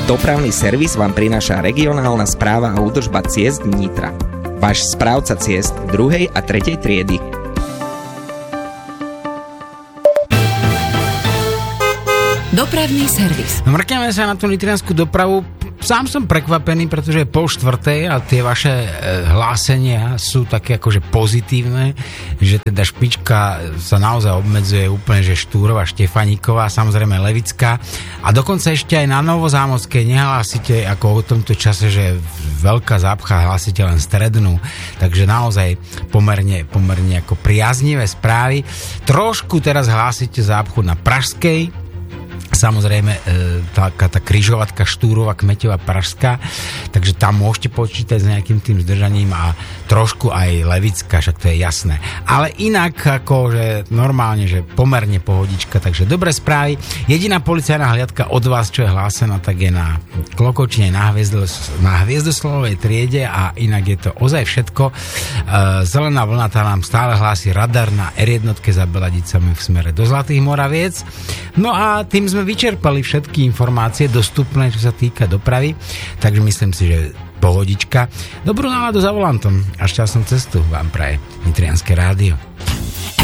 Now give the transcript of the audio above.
Dopravný servis vám prináša regionálna správa a údržba ciest Nitra. Váš správca ciest 2. a 3. triedy. Dopravný servis. Mrkneme sa na tú nitriansku dopravu. Sám som prekvapený, pretože je 3:30 a tie vaše hlásenia sú také akože pozitívne, že teda špička sa naozaj obmedzuje úplne, že Štúrová, Štefaníková, samozrejme Levická a dokonca ešte aj na Novozámodskej nehlásite ako o tomto čase, že veľká zápcha, hlásite len strednú, takže naozaj pomerne ako priaznivé správy. Trošku teraz hlásite zápchu na Pražskej, samozrejme tá križovatka Štúrova, Kmeťová, Pražská, takže tam môžete počítať s nejakým tým zdržaním a trošku aj Levická, však to je jasné. Ale inak akože normálne, že pomerne pohodička, takže dobré správy. Jediná policajná hliadka od vás, čo je hlásená, tak je na Klokočine na Hviezdoslavovej triede a inak je to ozaj všetko. Zelená vlna tá nám stále hlási radar na R1 za Beladicami v smere do Zlatých Moraviec. No a tým sme vyčerpali všetky informácie dostupné, čo sa týka dopravy, takže myslím si, že pohodička. Dobrú náladu za volantom a šťastnú cestu vám praje Nitrianske rádio.